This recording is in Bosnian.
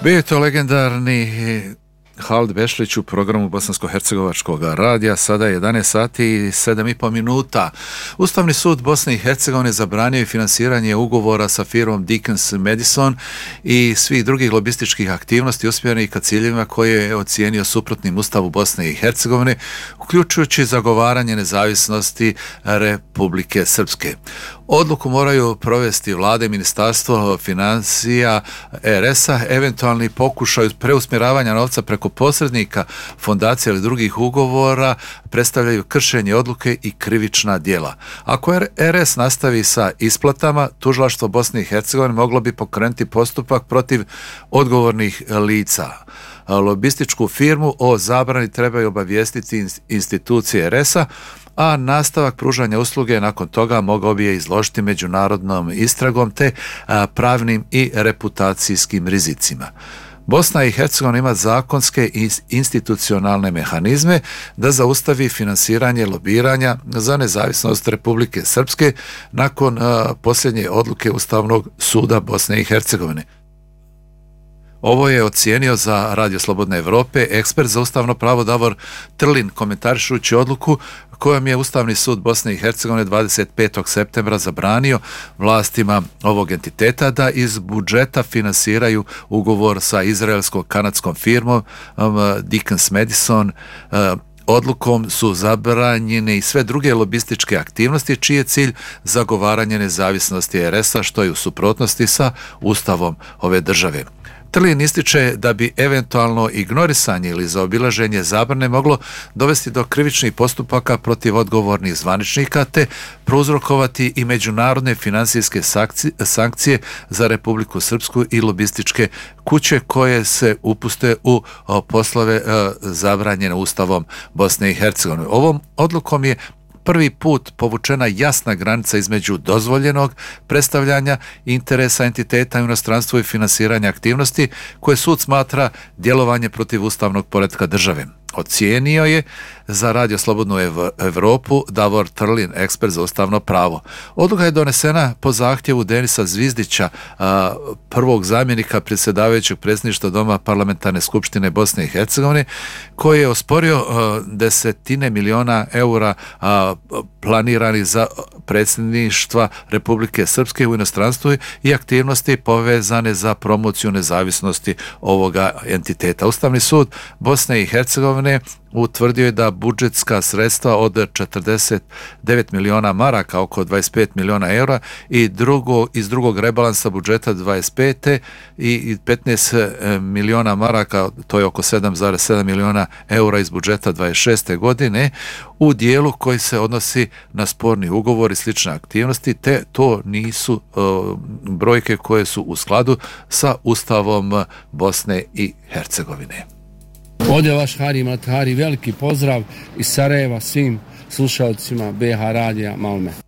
Bio je to legendarni Halid Bešlić u programu Bosansko-hercegovačkog radija. Sada je 11 sati i 7,5 minuta. Ustavni sud Bosne i Hercegovine zabranio je finansiranje ugovora sa firmom Dickens Madison i svih drugih lobističkih aktivnosti usmjerenih ka ciljevima koje je ocijenio suprotnim Ustavu Bosne i Hercegovine, uključujući zagovaranje nezavisnosti Republike Srpske. Odluku moraju provesti vlade, ministarstvo financija, RS-a, eventualni pokušaj preusmjeravanja novca preko posrednika, fondacija ili drugih ugovora predstavljaju kršenje odluke i krivična djela. Ako RS nastavi sa isplatama, tužilaštvo Bosne i Hercegovine moglo bi pokrenuti postupak protiv odgovornih lica. Lobističku firmu o zabrani trebaju obavijestiti institucije RS-a, a nastavak pružanja usluge nakon toga mogao bi je izložiti međunarodnom istragom te pravnim i reputacijskim rizicima. Bosna i Hercegovina ima zakonske i institucionalne mehanizme da zaustavi finansiranje lobiranja za nezavisnost Republike Srpske nakon posljednje odluke Ustavnog suda Bosne i Hercegovine. Ovo je ocijenio za Radio Slobodne Evrope ekspert za ustavno pravo Davor Trlin, komentarišući odluku kojom je Ustavni sud Bosne i Hercegovine 25. septembra zabranio vlastima ovog entiteta da iz budžeta finansiraju ugovor sa izraelsko-kanadskom firmom Dickens Madison. Odlukom su zabranjene i sve druge lobističke aktivnosti čiji je cilj zagovaranje nezavisnosti RS-a, što je u suprotnosti sa Ustavom ove države. Trlin ističe da bi eventualno ignorisanje ili zaobilaženje zabrane moglo dovesti do krivičnih postupaka protiv odgovornih zvaničnika te prouzrokovati i međunarodne financijske sankcije za Republiku Srpsku i lobističke kuće koje se upuste u poslove zabranjene Ustavom Bosne i Hercegovine. Ovom odlukom je prvi put povučena jasna granica između dozvoljenog predstavljanja interesa entiteta u inostranstvu i finansiranja aktivnosti koje sud smatra djelovanje protiv ustavnog poretka države. Ocijenio je za Radio Slobodnu Evropu Davor Trlin, ekspert za ustavno pravo. Odluka je donesena po zahtjevu Denisa Zvizdića, prvog zamjenika predsjedavajućeg predsjedništva Doma Parlamentarne skupštine Bosne i Hercegovine, koji je osporio desetine miliona eura planirani za predsjedništva Republike Srpske u inostranstvu i aktivnosti povezane za promociju nezavisnosti ovoga entiteta. Ustavni sud Bosne i Hercegovine utvrdio je da budžetska sredstva od 49 miliona maraka, oko 25 miliona eura, i iz drugog rebalansa budžeta 25. i 15 miliona maraka, to je oko 7,7 miliona eura iz budžeta 26. godine, u dijelu koji se odnosi na sporni ugovor i slične aktivnosti, te to nisu brojke koje su u skladu sa Ustavom Bosne i Hercegovine. Ovdje vaš Hari Mathari, veliki pozdrav iz Sarajeva svim slušalcima BH radija Malme.